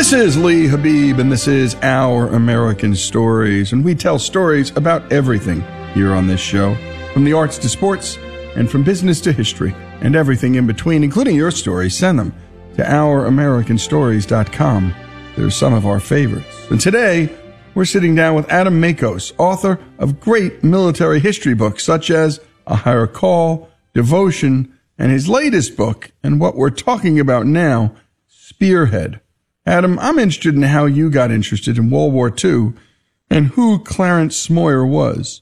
This is Lee Habib, and this is Our American Stories, and we tell stories about everything here on this show, from the arts to sports, and from business to history, and everything in between, including your stories. Send them to ouramericanstories.com. They're some of our favorites. And today, we're sitting down with Adam Makos, author of great military history books, such as A Higher Call, Devotion, and his latest book, and what we're talking about now, Spearhead. Adam, I'm interested in how you got interested in World War II and who Clarence Smoyer was.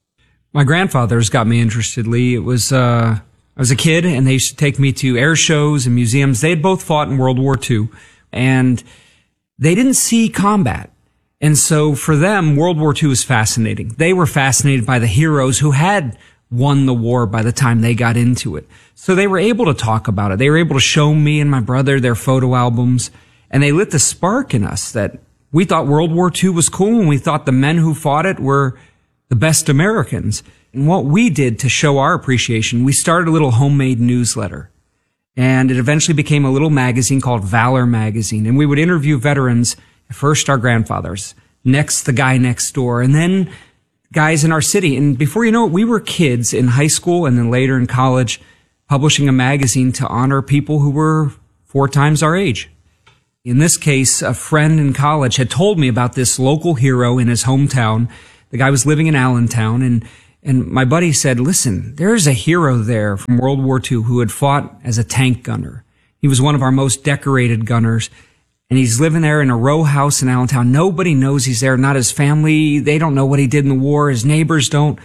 My grandfathers got me interested, Lee. It was, I was a kid, and they used to take me to air shows and museums. They had both fought in World War II, and they didn't see combat. And so for them, World War II was fascinating. They were fascinated by the heroes who had won the war by the time they got into it. So they were able to talk about it. They were able to show me and my brother their photo albums, and they lit the spark in us that we thought World War II was cool, and we thought the men who fought it were the best Americans. And what we did to show our appreciation, we started a little homemade newsletter. And it eventually became a little magazine called Valor Magazine. And we would interview veterans, first our grandfathers, next the guy next door, and then guys in our city. And before you know it, we were kids in high school and then later in college publishing a magazine to honor people who were 4 times our age. In this case, a friend in college had told me about this local hero in his hometown. The guy was living in Allentown, and my buddy said, listen, there's a hero there from World War II who had fought as a tank gunner. He was one of our most decorated gunners, and he's living there in a row house in Allentown. Nobody knows he's there, not his family. They don't know what he did in the war. His neighbors don't.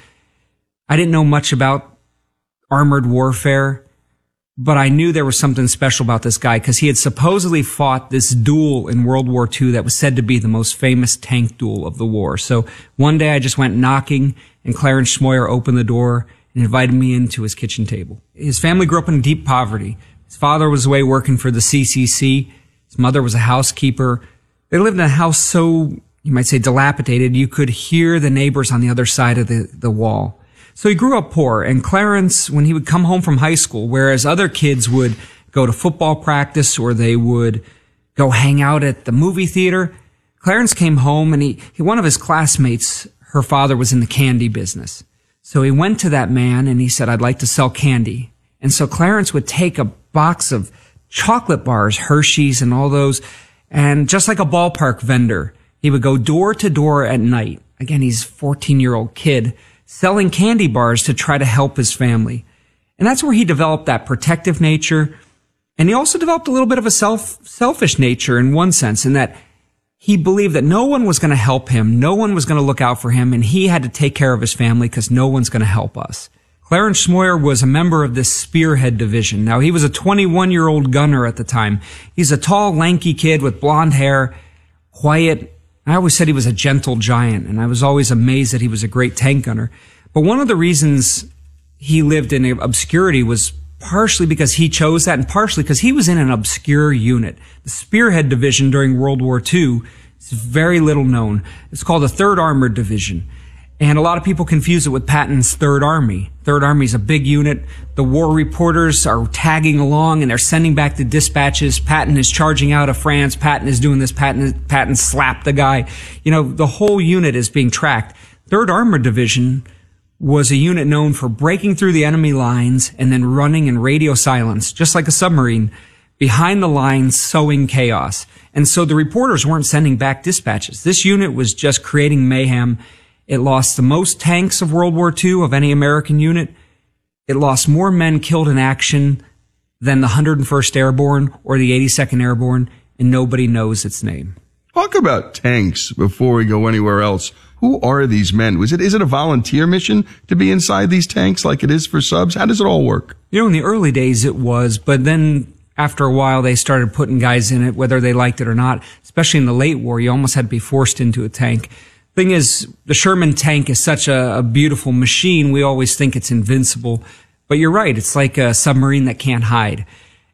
I didn't know much about armored warfare, but I knew there was something special about this guy because he had supposedly fought this duel in World War II that was said to be the most famous tank duel of the war. So one day I just went knocking, and Clarence Smoyer opened the door and invited me into his kitchen table. His family grew up in deep poverty. His father was away working for the CCC. His mother was a housekeeper. They lived in a house so, you might say, dilapidated, you could hear the neighbors on the other side of the wall. So he grew up poor, and Clarence, when he would come home from high school, whereas other kids would go to football practice or they would go hang out at the movie theater, Clarence came home and one of his classmates, her father was in the candy business. So he went to that man and he said, I'd like to sell candy. And so Clarence would take a box of chocolate bars, Hershey's and all those, and just like a ballpark vendor, he would go door to door at night. Again, he's a 14-year-old kid selling candy bars to try to help his family. And that's where he developed that protective nature. And he also developed a little bit of a selfish nature in one sense, in that he believed that no one was going to help him, no one was going to look out for him, and he had to take care of his family because no one's going to help us. Clarence Smoyer was a member of this Spearhead division. Now, he was a 21-year-old gunner at the time. He's a tall, lanky kid with blonde hair, quiet. I always said he was a gentle giant, and I was always amazed that he was a great tank gunner. But one of the reasons he lived in obscurity was partially because he chose that, and partially because he was in an obscure unit. The Spearhead Division during World War II is very little known. It's called the 3rd Armored Division. And a lot of people confuse it with Patton's 3rd Army. 3rd Army is a big unit. The war reporters are tagging along and they're sending back the dispatches. Patton is charging out of France. Patton is doing this. Patton slapped the guy. You know, the whole unit is being tracked. 3rd Armored Division was a unit known for breaking through the enemy lines and then running in radio silence, just like a submarine, behind the lines, sowing chaos. And so the reporters weren't sending back dispatches. This unit was just creating mayhem. It lost the most tanks of World War II of any American unit. It lost more men killed in action than the 101st Airborne or the 82nd Airborne, and nobody knows its name. Talk about tanks before we go anywhere else. Who are these men? Is it a volunteer mission to be inside these tanks like it is for subs? How does it all work? You know, in the early days it was, but then after a while they started putting guys in it, whether they liked it or not. Especially in the late war, you almost had to be forced into a tank. Thing is, the Sherman tank is such a beautiful machine, we always think it's invincible. But you're right, it's like a submarine that can't hide.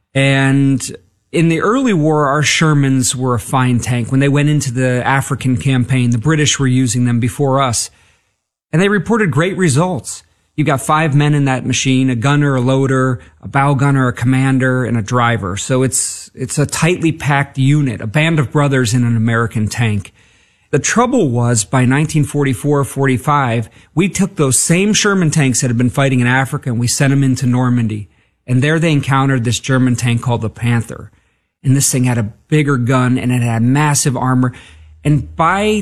And in the early war, our Shermans were a fine tank. When they went into the African campaign, the British were using them before us. And they reported great results. You got 5 men in that machine, a gunner, a loader, a bow gunner, a commander, and a driver. So it's a tightly packed unit, a band of brothers in an American tank. The trouble was, by 1944-45, we took those same Sherman tanks that had been fighting in Africa and we sent them into Normandy. And there they encountered this German tank called the Panther. And this thing had a bigger gun and it had massive armor. And by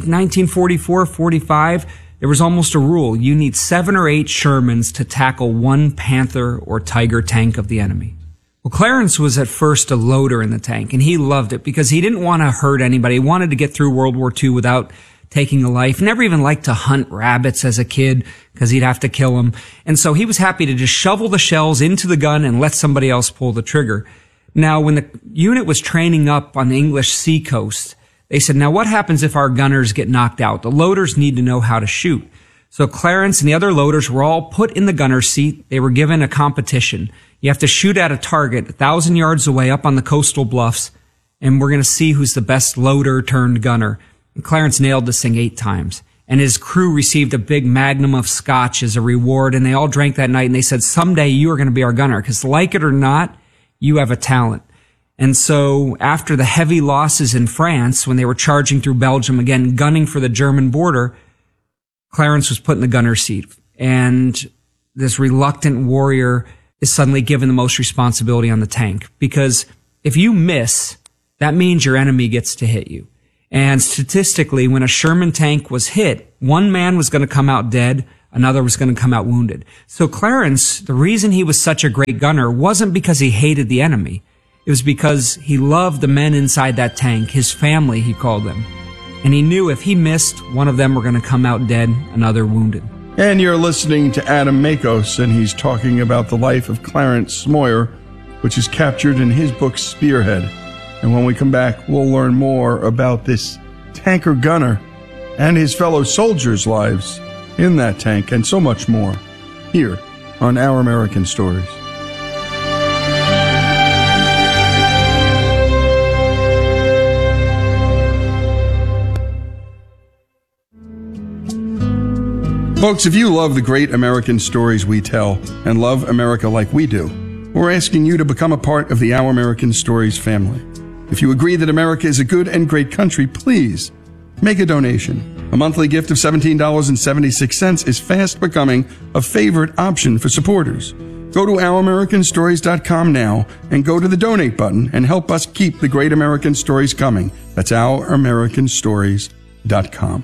1944-45, there was almost a rule. You need 7 or 8 Shermans to tackle one Panther or Tiger tank of the enemy. Well, Clarence was at first a loader in the tank, and he loved it because he didn't want to hurt anybody. He wanted to get through World War II without taking a life. Never even liked to hunt rabbits as a kid because he'd have to kill them. And so he was happy to just shovel the shells into the gun and let somebody else pull the trigger. Now, when the unit was training up on the English sea coast, they said, now what happens if our gunners get knocked out? The loaders need to know how to shoot. So Clarence and the other loaders were all put in the gunner's seat. They were given a competition. You have to shoot at a target 1,000 yards away up on the coastal bluffs, and we're going to see who's the best loader turned gunner. And Clarence nailed this thing 8 times. And his crew received a big magnum of scotch as a reward, and they all drank that night, and they said, someday you are going to be our gunner, because like it or not, you have a talent. And so after the heavy losses in France, when they were charging through Belgium, again, gunning for the German border, Clarence was put in the gunner's seat. And this reluctant warrior is suddenly given the most responsibility on the tank. Because if you miss, that means your enemy gets to hit you. And statistically, when a Sherman tank was hit, one man was going to come out dead, another was going to come out wounded. So Clarence, the reason he was such a great gunner wasn't because he hated the enemy. It was because he loved the men inside that tank, his family, he called them. And he knew if he missed, one of them were going to come out dead, another wounded. And you're listening to Adam Makos, and he's talking about the life of Clarence Smoyer, which is captured in his book Spearhead. And when we come back, we'll learn more about this tanker gunner and his fellow soldiers' lives in that tank and so much more here on Our American Stories. Folks, if you love the great American stories we tell and love America like we do, we're asking you to become a part of the Our American Stories family. If you agree that America is a good and great country, please make a donation. A monthly gift of $17.76 is fast becoming a favorite option for supporters. Go to OurAmericanStories.com now and go to the donate button and help us keep the great American stories coming. That's OurAmericanStories.com.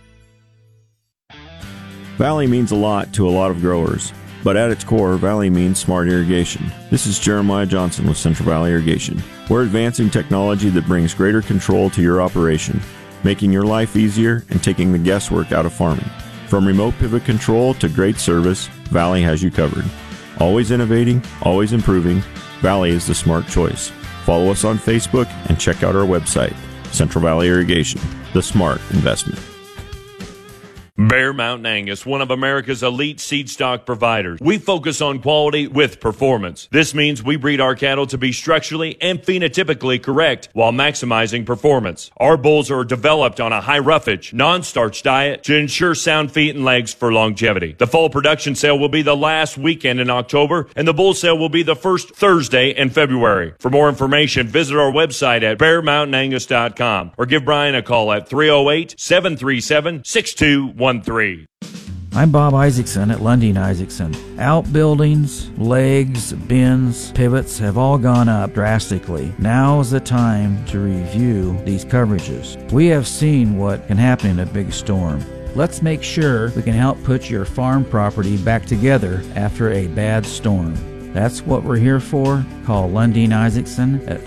Valley means a lot to a lot of growers, but at its core, Valley means smart irrigation. This is Jeremiah Johnson with Central Valley Irrigation. We're advancing technology that brings greater control to your operation, making your life easier and taking the guesswork out of farming. From remote pivot control to great service, Valley has you covered. Always innovating, always improving, Valley is the smart choice. Follow us on Facebook and check out our website, Central Valley Irrigation, the smart investment. Bear Mountain Angus, one of America's elite seed stock providers. We focus on quality with performance. This means we breed our cattle to be structurally and phenotypically correct while maximizing performance. Our bulls are developed on a high roughage, non-starch diet to ensure sound feet and legs for longevity. The fall production sale will be the last weekend in October, and the bull sale will be the first Thursday in February. For more information, visit our website at BearMountainAngus.com or give Brian a call at 308-737-6213. I'm Bob Isaacson at Lundin Isaacson. Outbuildings, legs, bins, pivots have all gone up drastically. Now is the time to review these coverages. We have seen what can happen in a big storm. Let's make sure we can help put your farm property back together after a bad storm. That's what we're here for. Call Lundin Isaacson at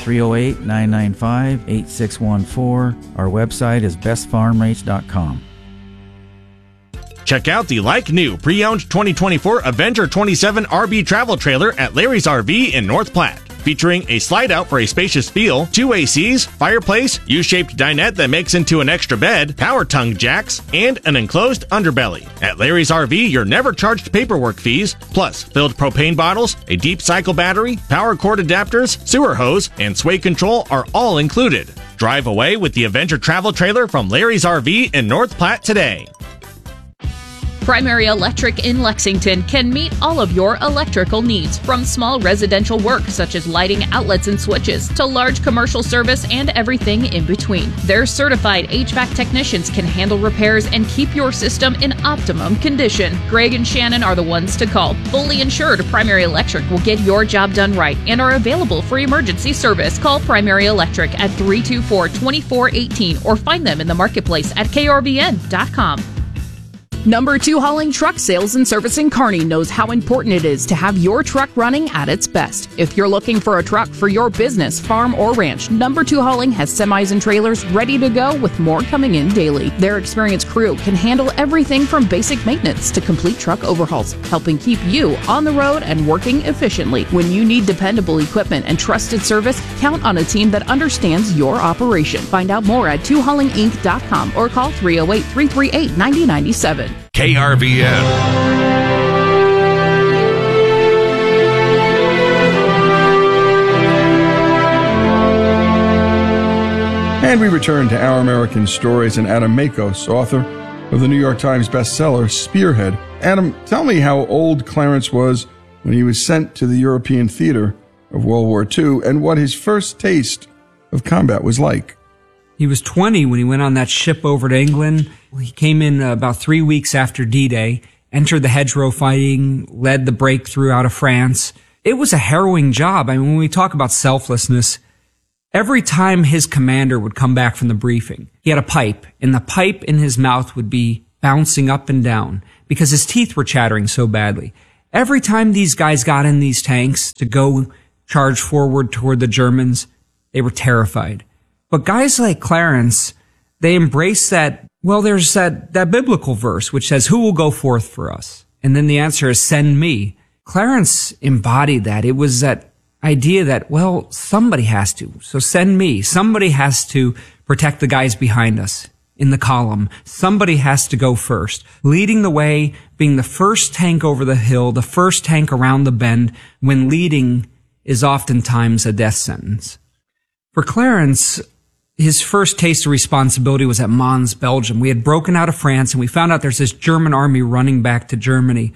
308-995-8614. Our website is bestfarmrates.com. Check out the like-new pre-owned 2024 Avenger 27 RB travel trailer at Larry's RV in North Platte. Featuring a slide-out for a spacious feel, 2 ACs, fireplace, U-shaped dinette that makes into an extra bed, power tongue jacks, and an enclosed underbelly. At Larry's RV, you're never charged paperwork fees, plus filled propane bottles, a deep cycle battery, power cord adapters, sewer hose, and sway control are all included. Drive away with the Avenger travel trailer from Larry's RV in North Platte today. Primary Electric in Lexington can meet all of your electrical needs, from small residential work such as lighting outlets and switches to large commercial service and everything in between. Their certified HVAC technicians can handle repairs and keep your system in optimum condition. Greg and Shannon are the ones to call. Fully insured, Primary Electric will get your job done right and are available for emergency service. Call Primary Electric at 324-2418 or find them in the marketplace at krvn.com. Number 2 Hauling Truck Sales and Service in Kearney knows how important it is to have your truck running at its best. If you're looking for a truck for your business, farm, or ranch, Number 2 Hauling has semis and trailers ready to go with more coming in daily. Their experienced crew can handle everything from basic maintenance to complete truck overhauls, helping keep you on the road and working efficiently. When you need dependable equipment and trusted service, count on a team that understands your operation. Find out more at 2haulinginc.com or call 308-338-9097. KRVN. And we return to Our American Stories and Adam Makos, author of the New York Times bestseller, Spearhead. Adam, tell me how old Clarence was when he was sent to the European theater of World War II and what his first taste of combat was like. He was 20 when he went on that ship over to England. He came in about 3 weeks after D-Day, entered the hedgerow fighting, led the breakthrough out of France. It was a harrowing job. I mean, when we talk about selflessness, every time his commander would come back from the briefing, he had a pipe, and the pipe in his mouth would be bouncing up and down because his teeth were chattering so badly. Every time these guys got in these tanks to go charge forward toward the Germans, they were terrified. But guys like Clarence, they embrace that, well, there's that biblical verse which says, who will go forth for us? And then the answer is, send me. Clarence embodied that. It was that idea that, well, somebody has to. So send me. Somebody has to protect the guys behind us in the column. Somebody has to go first. Leading the way, being the first tank over the hill, the first tank around the bend, when leading is oftentimes a death sentence. For Clarence, his first taste of responsibility was at Mons, Belgium. We had broken out of France and we found out there's this German army running back to Germany.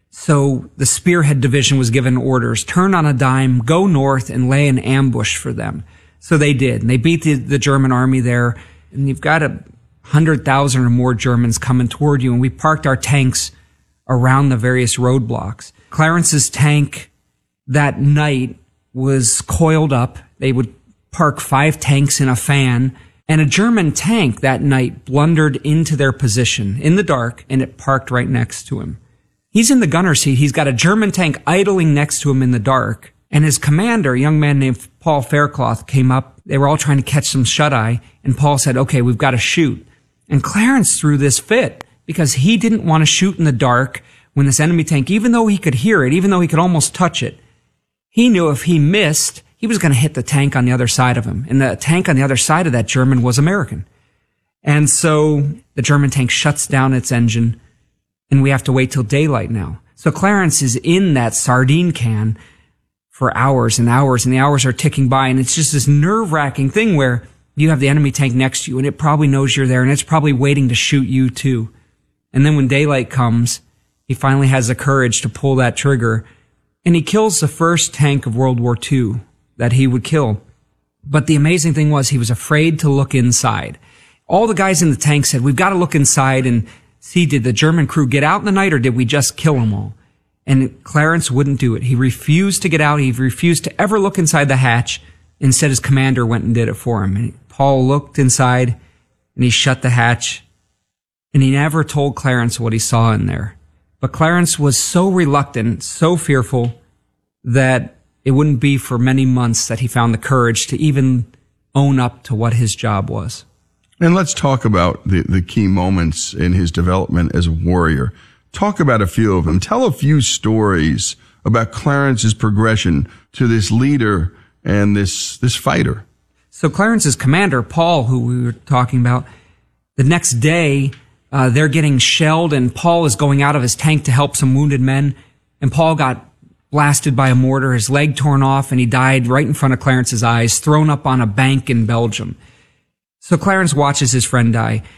So the Spearhead Division was given orders, turn on a dime, go north and lay an ambush for them. So they did. And they beat the German army there. And you've got 100,000 or more Germans coming toward you. And we parked our tanks around the various roadblocks. Clarence's tank that night was coiled up. They would park 5 tanks in a fan, and a German tank that night blundered into their position in the dark, and it parked right next to him. He's in the gunner seat. He's got a German tank idling next to him in the dark, and his commander, a young man named Paul Faircloth, came up. They were all trying to catch some shut-eye, and Paul said, okay, we've got to shoot. And Clarence threw this fit because he didn't want to shoot in the dark when this enemy tank, even though he could hear it, even though he could almost touch it, he knew if he missed, he was going to hit the tank on the other side of him. And the tank on the other side of that German was American. And so the German tank shuts down its engine, and we have to wait till daylight now. So Clarence is in that sardine can for hours and hours, and the hours are ticking by, and it's just this nerve-wracking thing where you have the enemy tank next to you, and it probably knows you're there, and it's probably waiting to shoot you too. And then when daylight comes, he finally has the courage to pull that trigger, and he kills the first tank of World War II that he would kill. But the amazing thing was he was afraid to look inside. All the guys in the tank said, we've got to look inside and see, did the German crew get out in the night or did we just kill them all? And Clarence wouldn't do it. He refused to get out. He refused to ever look inside the hatch. Instead, his commander went and did it for him. And Paul looked inside and he shut the hatch, and he never told Clarence what he saw in there. But Clarence was so reluctant, so fearful, that it wouldn't be for many months that he found the courage to even own up to what his job was. And let's talk about the key moments in his development as a warrior. Talk about a few of them. Tell a few stories about Clarence's progression to this leader and this fighter. So Clarence's commander, Paul, who we were talking about, the next day, they're getting shelled, and Paul is going out of his tank to help some wounded men, and Paul got blasted by a mortar, his leg torn off, and he died right in front of Clarence's eyes, thrown up on a bank in Belgium. So Clarence watches his friend die.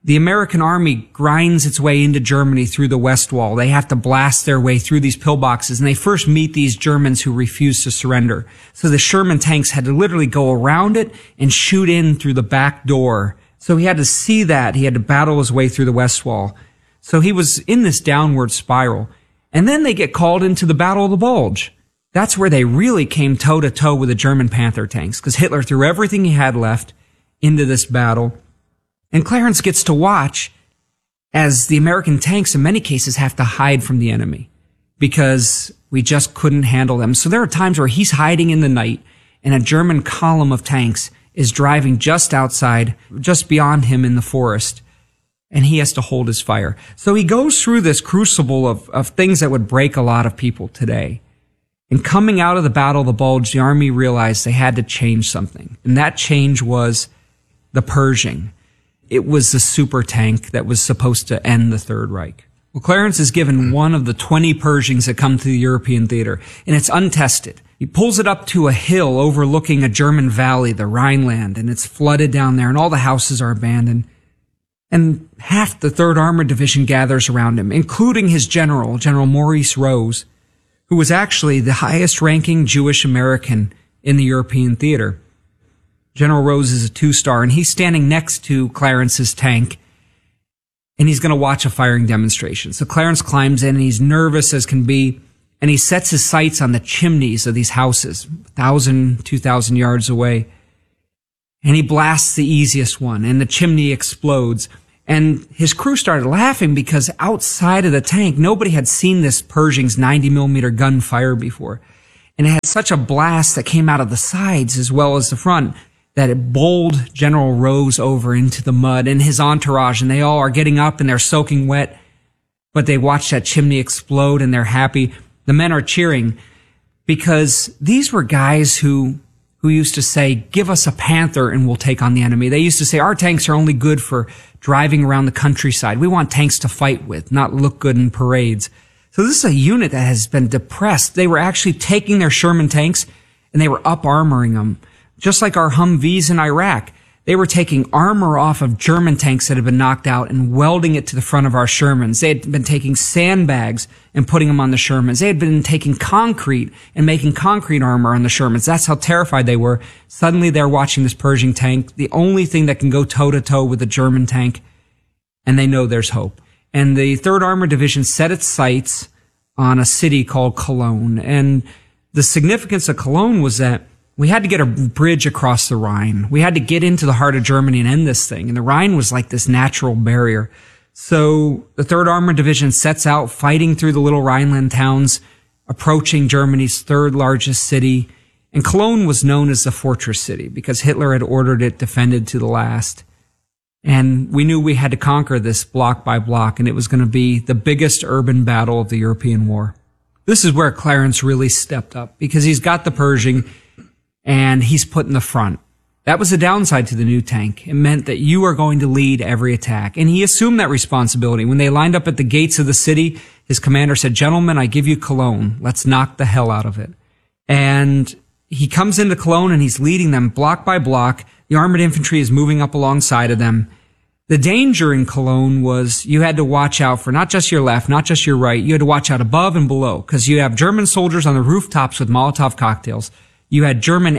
the American army grinds its way into Germany through the West Wall. They have to blast their way through these pillboxes, and they first meet these Germans who refuse to surrender. So the Sherman tanks had to literally go around it and shoot in through the back door. So he had to see that. He had to battle his way through the West Wall. So he was in this downward spiral. And then they get called into the Battle of the Bulge. That's where they really came toe-to-toe with the German Panther tanks, because Hitler threw everything he had left into this battle. And Clarence gets to watch as the American tanks in many cases have to hide from the enemy because we just couldn't handle them. So there are times where he's hiding in the night and a German column of tanks is driving just outside, just beyond him in the forest, and he has to hold his fire. So he goes through this crucible of things that would break a lot of people today. And coming out of the Battle of the Bulge, the army realized they had to change something. And that change was the Pershing. It was the super tank that was supposed to end the Third Reich. Well, Clarence is given one of the 20 Pershings that come to the European theater, and it's untested. He pulls it up to a hill overlooking a German valley, the Rhineland, and it's flooded down there, and all the houses are abandoned. And half the 3rd Armored Division gathers around him, including his general, General Maurice Rose, who was actually the highest-ranking Jewish American in the European theater. General Rose is a 2-star, and he's standing next to Clarence's tank, and he's going to watch a firing demonstration. So Clarence climbs in, and he's nervous as can be, and he sets his sights on the chimneys of these houses, 1,000, 2,000 yards away. And he blasts the easiest one, and the chimney explodes. And his crew started laughing because outside of the tank, nobody had seen this Pershing's 90mm gun fire before. And it had such a blast that came out of the sides as well as the front that it bowled General Rose over into the mud and his entourage, and they all are getting up and they're soaking wet, but they watch that chimney explode and they're happy. The men are cheering because these were guys who used to say, give us a Panther and we'll take on the enemy. They used to say, our tanks are only good for driving around the countryside. We want tanks to fight with, not look good in parades. So this is a unit that has been depressed. They were actually taking their Sherman tanks and they were up-armoring them. Just like our Humvees in Iraq, they were taking armor off of German tanks that had been knocked out and welding it to the front of our Shermans. They had been taking sandbags and putting them on the Shermans. They had been taking concrete and making concrete armor on the Shermans. That's how terrified they were. Suddenly they're watching this Pershing tank, the only thing that can go toe-to-toe with the German tank, and they know there's hope. And the 3rd Armored Division set its sights on a city called Cologne. And the significance of Cologne was that we had to get a bridge across the Rhine. We had to get into the heart of Germany and end this thing. And the Rhine was like this natural barrier. So the 3rd Armored Division sets out fighting through the little Rhineland towns, approaching Germany's 3rd largest city. And Cologne was known as the fortress city because Hitler had ordered it defended to the last. And we knew we had to conquer this block by block, and it was going to be the biggest urban battle of the European War. This is where Clarence really stepped up because he's got the Pershing and he's put in the front. That was the downside to the new tank. It meant that you are going to lead every attack. And he assumed that responsibility. When they lined up at the gates of the city, his commander said, gentlemen, I give you Cologne. Let's knock the hell out of it. And he comes into Cologne and he's leading them block by block. The armored infantry is moving up alongside of them. The danger in Cologne was you had to watch out for not just your left, not just your right. You had to watch out above and below because you have German soldiers on the rooftops with Molotov cocktails. You had German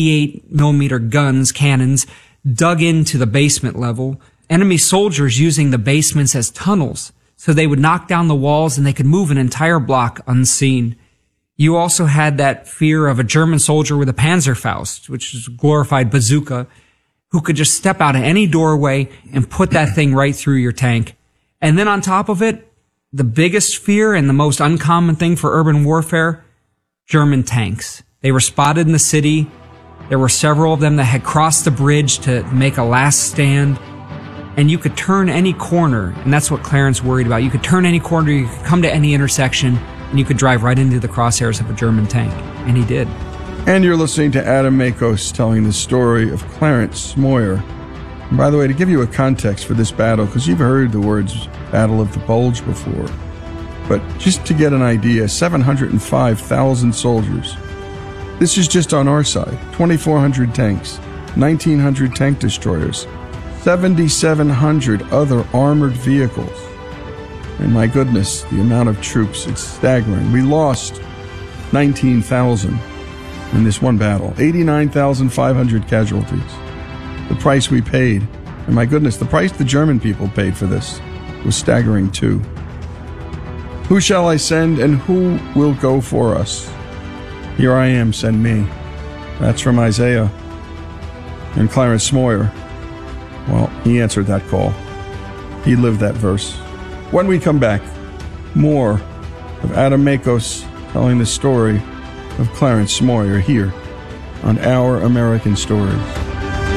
88mm guns, cannons, dug into the basement level. Enemy soldiers using the basements as tunnels. So they would knock down the walls and they could move an entire block unseen. You also had that fear of a German soldier with a Panzerfaust, which is a glorified bazooka, who could just step out of any doorway and put that thing right through your tank. And then on top of it, the biggest fear and the most uncommon thing for urban warfare, German tanks. They were spotted in the city. There were several of them that had crossed the bridge to make a last stand. And you could turn any corner, and that's what Clarence worried about. You could turn any corner, you could come to any intersection, and you could drive right into the crosshairs of a German tank. And he did. And you're listening to Adam Makos telling the story of Clarence Smoyer. And by the way, to give you a context for this battle, because you've heard the words Battle of the Bulge before, but just to get an idea, 705,000 soldiers. This is just on our side. 2,400 tanks, 1,900 tank destroyers, 7,700 other armored vehicles. And my goodness, the amount of troops, it's staggering. We lost 19,000 in this one battle, 89,500 casualties. The price we paid, and my goodness, the price the German people paid for this was staggering too. Who shall I send, and who will go for us? Here I am, send me. That's from Isaiah. And Clarence Smoyer, well, he answered that call. He lived that verse. When we come back, more of Adam Makos telling the story of Clarence Smoyer here on Our American Stories.